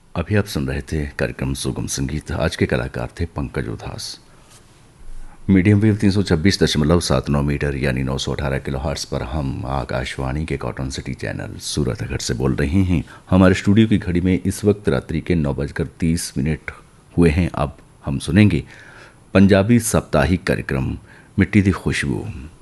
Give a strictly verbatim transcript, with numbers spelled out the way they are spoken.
अभी आप सुन रहे थे कार्यक्रम सुगम संगीत। आज के कलाकार थे पंकज उधास। मीडियम वेव तीन सौ छब्बीस दशमलव सात नौ मीटर यानी नौ सौ अठारह किलो हर्ट्स पर हम आकाशवाणी के कॉटन सिटी चैनल सूरतगढ़ से बोल रहे हैं। हमारे स्टूडियो की घड़ी में इस वक्त रात्रि के नौ बजकर तीस मिनट हुए हैं। अब हम सुनेंगे पंजाबी साप्ताहिक कार्यक्रम मिट्टी दी खुशबू।